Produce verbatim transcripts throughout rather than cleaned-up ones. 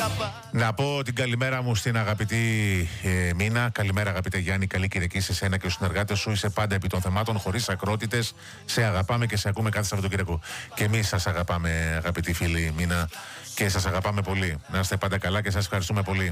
Να πω την καλημέρα μου στην αγαπητή ε, Μίνα. Καλημέρα, αγαπητέ Γιάννη. Καλή Κυριακή σε σένα και στους συνεργάτες σου. Είσαι πάντα επί των θεμάτων, χωρίς ακρότητες. Σε αγαπάμε και σε ακούμε κάθε Σαββατοκύριακο. Και εμείς σας αγαπάμε, αγαπητή φίλη Μίνα. Και σας αγαπάμε πολύ. Να είστε πάντα καλά και σας ευχαριστούμε πολύ.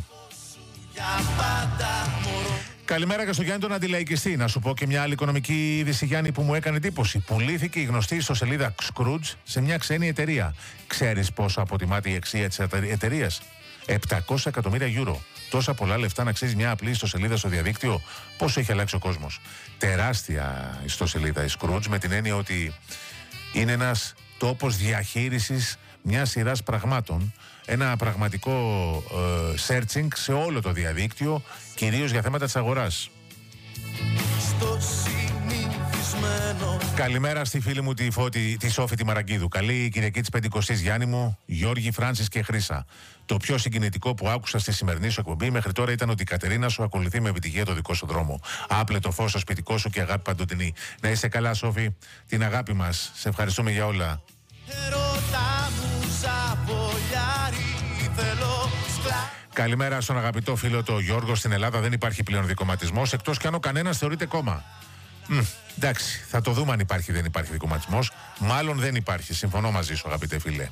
Καλημέρα και στο Γιάννη τον αντιλαϊκιστή. Να σου πω και μια άλλη οικονομική είδηση, Γιάννη, που μου έκανε εντύπωση. Πουλήθηκε η γνωστή ιστοσελίδα Scrooge σε μια ξένη εταιρεία. Ξέρεις πόσο αποτιμάται η αξία της εταιρείας? επτακόσια εκατομμύρια γιούρο. Τόσα πολλά λεφτά να αξίζει μια απλή ιστοσελίδα στο διαδίκτυο? Πόσο έχει αλλάξει ο κόσμος. Τεράστια ιστοσελίδα η Scrooge, με την έννοια ότι είναι ένας τόπος διαχείρισης μιας σειράς πραγμάτων. Ένα πραγματικό ε, searching σε όλο το διαδίκτυο, κυρίως για θέματα της αγοράς. Καλημέρα στη φίλη μου τη, Φώτη, τη Σόφη τη Μαραγκίδου. Καλή Κυριακή της Πεντηκοστής, Γιάννη μου, Γιώργη, Φράνσις και Χρύσα. Το πιο συγκινητικό που άκουσα στη σημερινή σου εκπομπή μέχρι τώρα ήταν ότι η Κατερίνα σου ακολουθεί με επιτυχία το δικό σου δρόμο. Άπλε το φως στο σπιτικό σου και αγάπη παντοτινή. Να είσαι καλά, Σόφη, την αγάπη μας. Σε ευχαριστούμε για όλα. Καλημέρα στον αγαπητό φίλο το Γιώργο. Στην Ελλάδα δεν υπάρχει πλέον δικομματισμός, εκτός κι αν ο κανένας θεωρείται κόμμα. Μ, εντάξει, θα το δούμε αν υπάρχει ή δεν υπάρχει δικομματισμός. Μάλλον δεν υπάρχει. Συμφωνώ μαζί σου, αγαπητέ φίλε.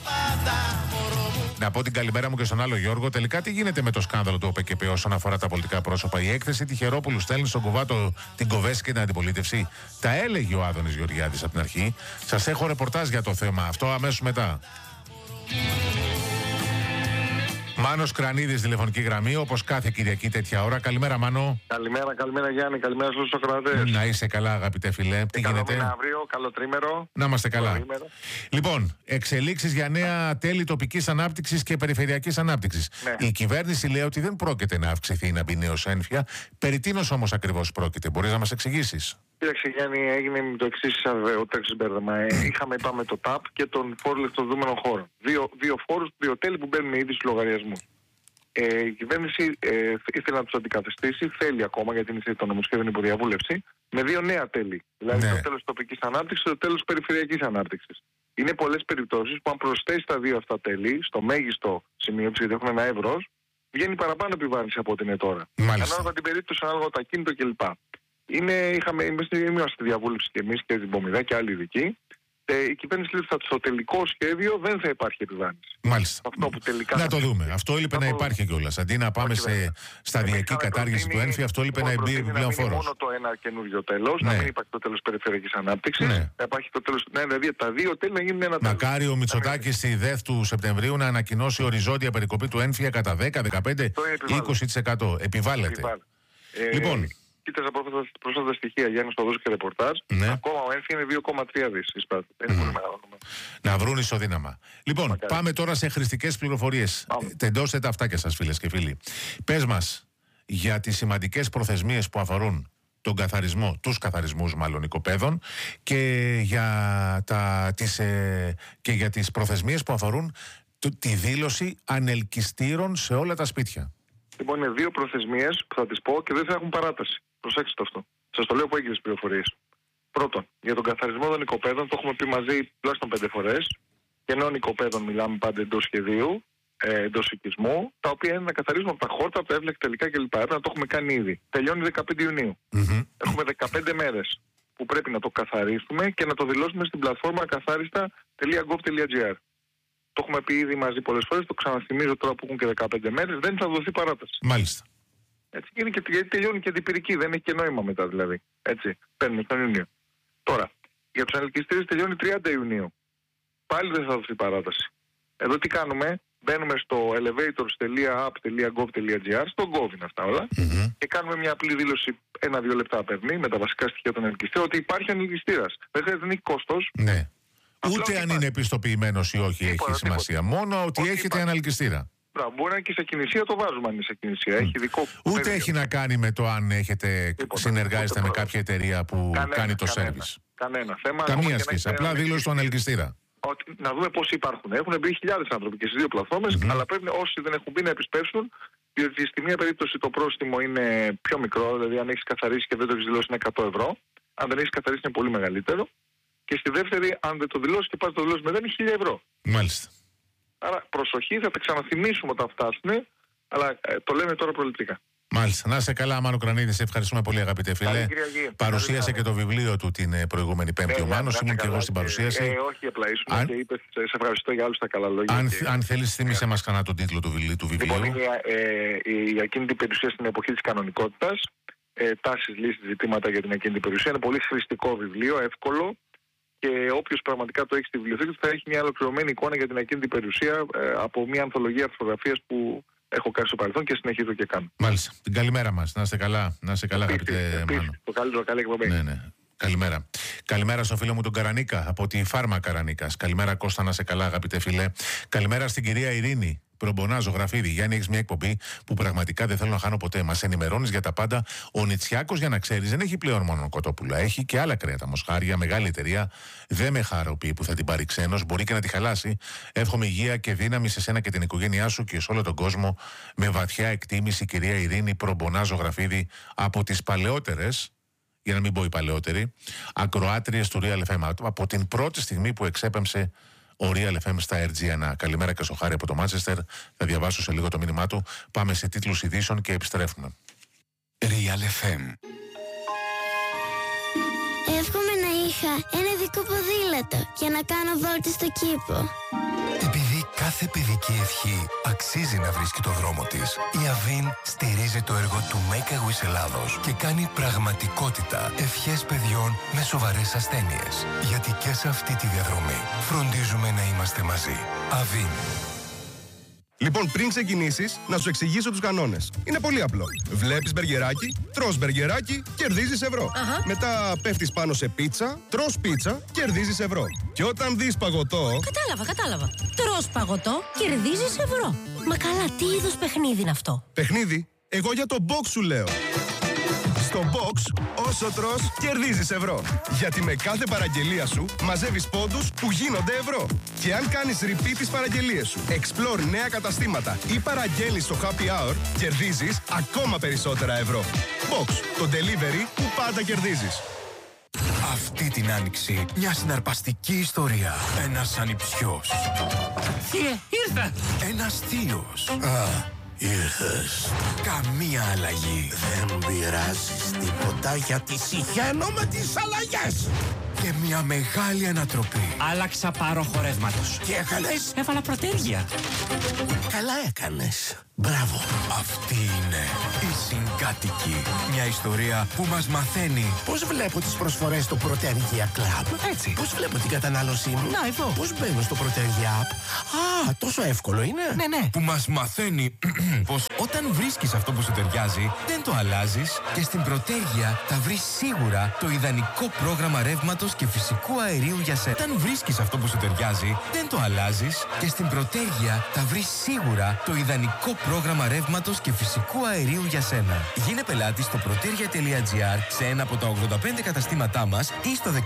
Να πω την καλημέρα μου και στον άλλο Γιώργο. Τελικά, τι γίνεται με το σκάνδαλο του ΟΠΕΚΕΠΕ όσον αφορά τα πολιτικά πρόσωπα? Η έκθεση Τυχερόπουλου στέλνει στον Κουβάτο την Κοβέση και την αντιπολίτευση. Τα έλεγε ο Άδωνης Γεωργιάδης από την αρχή. Σας έχω ρεπορτάζ για το θέμα αυτό αμέσως μετά. Μάνος Κρανίδης, τηλεφωνική γραμμή, όπως κάθε Κυριακή τέτοια ώρα. Καλημέρα, Μάνο. Καλημέρα, καλημέρα Γιάννη, καλημέρα στους ακροατές. Να είσαι καλά, αγαπητέ φιλέ. Τι καλό γίνεται? Καλό αύριο, καλό τρίμερο. Να είμαστε καλά. Λοιπόν, εξελίξεις για νέα τέλη τοπικής ανάπτυξης και περιφερειακής ανάπτυξης. Ναι. Η κυβέρνηση λέει ότι δεν πρόκειται να αυξηθεί ή να μπει νέος ένφια. Περί τίνος όμως ακριβώς πρόκειται? Μπορείς να μας εξηγήσεις? Κοίταξε Γιάννη, έγινε με το εξής αβεβαιότητα, συμπέρδεμα. Ε, είχαμε, είπαμε, το ΤΑΠ και τον φόρο λεφτοδούμενων χώρων. Δύο, δύο φόρους, δύο τέλη που μπαίνουν ήδη στους λογαριασμούς. Ε, η κυβέρνηση ε, ήθελε να τους αντικαταστήσει, θέλει ακόμα, γιατί είναι το νομοσχέδιο υποδιαβούλευση, με δύο νέα τέλη. Δηλαδή ναι. Το τέλος τοπικής ανάπτυξης και το τέλος περιφερειακής ανάπτυξης. Είναι πολλές περιπτώσεις που αν προσθέσει τα δύο αυτά τέλη, στο μέγιστο σημείο, γιατί έχουμε ένα εύρος, βγαίνει παραπάνω επιβάρυνση από ό,τι είναι τώρα. Ανάλογα την περίπτωση, ανάλογα το ακίνητο κλπ. Είναι, είχαμε, είμαστε στη διαβούλευση και εμείς και την Πομιδά και άλλοι ειδικοί. Ε, η κυβέρνηση λέει ότι στο τελικό σχέδιο δεν θα υπάρχει επιβάρυνση. Μάλιστα. Αυτό που τελικά να το δούμε. Αυτό έλειπε να, να υπάρχει κιόλας. Αντί να πάμε σε σταδιακή κατάργηση του ένφη, αυτό έλειπε να μπει επιπλέον φόρος. Μόνο το ένα καινούριο τέλος, ναι. Να μην υπάρχει το τέλος περιφερειακής ανάπτυξης. Ναι. Να υπάρχει το τέλος. Ναι, δηλαδή τα δύο τέλη να γίνουν ένα τέλος. Μακάρι ο Μητσοτάκης στη ΔΕΘ του Σεπτεμβρίου να ανακοινώσει οριζόντια περικοπή του ένφια κατά δέκα, δεκαπέντε, είκοσι τοις εκατό. Επιβάλλεται. Λοιπόν. Κοίταζα πρόσφατα στοιχεία, Γιάννη, στο δώσω και ρεπορτάζ. Ναι. Ακόμα ο ένφι είναι δύο κόμμα τρία δισεκατομμύρια. Mm. Είναι πολύ μεγάλο νούμερο. Να βρουν ισοδύναμα. Λοιπόν, Μακάρι. Πάμε τώρα σε χρηστικές πληροφορίες. Ε, τεντώστε τα αυτάκια σας, φίλες και φίλοι. Πες μας για τις σημαντικές προθεσμίες που αφορούν τον καθαρισμό, τους καθαρισμούς μάλλον οικοπαίδων και για, τα, τις, ε, και για τις προθεσμίες που αφορούν το, τη δήλωση ανελκυστήρων σε όλα τα σπίτια. Λοιπόν, είναι δύο προθεσμίες που θα τις πω και δεν θα έχουν παράταση. Προσέξτε το αυτό. Σας το λέω που έχει τις πληροφορίες. Πρώτον, για τον καθαρισμό των οικοπαίδων το έχουμε πει μαζί τουλάχιστον πέντε φορές. Και νέων οικοπαίδων μιλάμε πάντα εντός σχεδίου, ε, εντός οικισμού, τα οποία είναι να καθαρίζουμε από τα χόρτα, από τα έβλεκ τελικά κλπ. Έπρεπε να το έχουμε κάνει ήδη. Τελειώνει δεκαπέντε Ιουνίου. Mm-hmm. Έχουμε δεκαπέντε μέρες που πρέπει να το καθαρίσουμε και να το δηλώσουμε στην πλατφόρμα καθάριστα τελεία γκοβ τελεία τζι άρ. Το έχουμε πει ήδη μαζί πολλές φορές, το ξαναθυμίζω τώρα που έχουν και δεκαπέντε μέρες, δεν θα δοθεί παράταση. Μάλιστα. Έτσι, και, γιατί τελειώνει και αντιπυρική, δεν έχει και νόημα μετά δηλαδή. Έτσι, παίρνουμε τον Ιούνιο. Τώρα, για τους ανελκυστήρες τελειώνει τριάντα Ιουνίου. Πάλι δεν θα δοθεί παράταση. Εδώ τι κάνουμε, μπαίνουμε στο elevators τελεία app τελεία γκοβ τελεία τζι άρ, στο Gov είναι αυτά όλα, mm-hmm. και κάνουμε μια απλή δήλωση, ένα-δύο λεπτά παίρνει, με τα βασικά στοιχεία των ανελκυστήρων, ότι υπάρχει ανελκυστήρας. Δεν χρειάζεται, δεν έχει κόστος. Ναι. Ούτε αν είναι επιστοποιημένος ή όχι τίποτα, έχει σημασία. Τίποτα. Μόνο ότι όχι έχετε υπάρχει. Αναλκυστήρα. Μπράβο, μπορεί να είναι και σε κινησία, το βάζουμε αν είναι σε κινησία. Mm. Έχει δικό Ούτε πεδίο. Έχει να κάνει με το αν έχετε τίποτα, συνεργάζεστε με κάποια εταιρεία που κανένα, κάνει το σέρβις. Κανένα θέμα. Καμία σχέση. Απλά δήλωση του αναλκυστήρα. Ότι, να δούμε πόσοι υπάρχουν. Έχουν μπει χιλιάδες άνθρωποι και στις δύο πλατφόρμες, mm-hmm. αλλά πρέπει όσοι δεν έχουν μπει να επισπεύσουν, διότι στη μία περίπτωση το πρόστιμο είναι πιο μικρό, δηλαδή αν έχεις καθαρίσει και δεν το έχεις δηλώσει είναι εκατό ευρώ. Αν δεν έχεις καθαρίσει είναι πολύ μεγαλύτερο. Και στη δεύτερη, αν δεν το δηλώσει και πας το δηλώσει μετά, είναι χίλια ευρώ. Μάλιστα. Άρα προσοχή, θα τα ξαναθυμίσουμε όταν φτάσουν, αλλά ε, το λέμε τώρα προληπτικά. Μάλιστα. Να είσαι καλά, Μάνο Κρανίδη. Σε ευχαριστούμε πολύ, αγαπητέ φίλε. Παρουσίασε και το βιβλίο του την προηγούμενη Πέμπτη ο Μάνος. Ήμουν και εγώ στην παρουσίαση. Ε, όχι, απλά ήσουν αν... και είπες, σε ευχαριστώ για όλους τα καλά λόγια. Αν, και... αν θέλεις, θύμισε μας κανένα τον τίτλο του βιβλίου. Του βιβλίου. Λοιπόν, είναι ε, η ακίνητη περιουσία στην εποχή της κανονικότητας. Ε, τάσεις, λύσεις, ζητήματα για την ακίνητη περιουσία. Είναι πολύ χρηστικό βιβλίο, εύκολο. Και όποιος πραγματικά το έχει στη βιβλιοθήκη του θα έχει μια ολοκληρωμένη εικόνα για την ακίνητη περιουσία ε, από μια ανθολογία αρθρογραφίας που έχω κάνει στο παρελθόν και συνεχίζω και κάνω. Μάλιστα. Την καλημέρα μας. Να είστε καλά, να είστε καλά, αγαπητέ Μάνο. Το καλύτερο, καλή εκπομπή. Ναι, ναι. Καλημέρα. Καλημέρα στον φίλο μου τον Καρανίκα από τη Φάρμα Καρανίκας. Καλημέρα, Κώστα, να είσαι καλά, αγαπητέ φίλε. Καλημέρα στην κυρία Ειρήνη. Προμπονα Ζωγραφίδη. Γιάννη, έχει μια εκπομπή που πραγματικά δεν θέλω να χάνω ποτέ. Μας ενημερώνεις για τα πάντα. Ο Νητσιάκος, για να ξέρεις, δεν έχει πλέον μόνο κοτόπουλα. Έχει και άλλα κρέατα. Μοσχάρια, μεγάλη εταιρεία. Δεν με χαροποιεί που θα την πάρει ξένος. Μπορεί και να τη χαλάσει. Εύχομαι υγεία και δύναμη σε σένα και την οικογένειά σου και σε όλο τον κόσμο. Με βαθιά εκτίμηση, κυρία Ειρήνη Προμπονα Ζωγραφίδη από τις παλαιότερες, για να μην πω οι παλαιότεροι, ακροάτριες του Real εφ εμ. Από την πρώτη στιγμή που εξέπεμψε ο Real εφ εμ στα αρ τζι ένα. Καλημέρα και στο Χάρη από το Μάντσεστερ. Θα διαβάσω σε λίγο το μήνυμά του. Πάμε σε τίτλους ειδήσεων και επιστρέφουμε. Real εφ εμ. Εύχομαι να είχα ένα δικό ποδήλατο για να κάνω βόλτες στο κήπο. Επειδή κάθε παιδική ευχή αξίζει να βρίσκει το δρόμο της, η Αβίν στηρίζει το έργο του Make a Wish Ελλάδος και κάνει πραγματικότητα ευχές παιδιών με σοβαρές ασθένειες. Γιατί και σε αυτή τη διαδρομή φροντίζουμε να είμαστε μαζί. Αβίν. Λοιπόν, πριν ξεκινήσεις, να σου εξηγήσω τους κανόνες. Είναι πολύ απλό. Βλέπεις μπεργκεράκι, τρως μπεργκεράκι, κερδίζεις ευρώ. Αχα. Μετά πέφτεις πάνω σε πίτσα, τρως πίτσα, κερδίζεις ευρώ. Και όταν δεις παγωτό... Κατάλαβα, κατάλαβα. Τρως παγωτό, κερδίζεις ευρώ. Μα καλά, τι είδους παιχνίδι είναι αυτό? Παιχνίδι, εγώ για το box σου λέω. Στο box, όσο τρως, κερδίζεις ευρώ. Γιατί με κάθε παραγγελία σου μαζεύεις πόντους που γίνονται ευρώ. Και αν κάνεις repeat τις παραγγελίες σου, explore νέα καταστήματα ή παραγγέλνεις στο happy hour, κερδίζεις ακόμα περισσότερα ευρώ. Box, το delivery που πάντα κερδίζεις. Αυτή την άνοιξη, μια συναρπαστική ιστορία. Ένας ανιψιός. Θεία, ήρθα! Ένας θείος. Α, ήρθες. Καμία αλλαγή. Δεν πειράζεις τίποτα γιατί συχαίνω με τις αλλαγές. Και μια μεγάλη ανατροπή. Άλλαξα πάροχο ρεύματος. Τι έκανες? Έβαλα πρωτέργεια. Καλά έκανες. Μπράβο. Αυτή είναι η Συγκάτοικη. Μια ιστορία που μας μαθαίνει Πώς βλέπω τις προσφορές στο Protergia Club. Έτσι. Πώς βλέπω την κατανάλωσή μου. Να, εδώ. Πώς μπαίνω στο Protergia App. Α, τόσο εύκολο είναι. Ναι, ναι. που μας μαθαίνει πως όταν βρίσκεις αυτό που σου ταιριάζει, δεν το αλλάζεις και στην Protergia θα βρεις σίγουρα το ιδανικό πρόγραμμα ρεύματος και φυσικού αερίου για σένα. Όταν βρίσκεις αυτό που σου ταιριάζει, δεν το αλλάζεις και στην Protergia θα βρεις σίγουρα το ιδανικό πρόγραμμα ρεύματος και φυσικού αερίου για σένα. Γίνε πελάτη στο protergia τελεία gr σε ένα από τα ογδόντα πέντε καταστήματά μας ή στο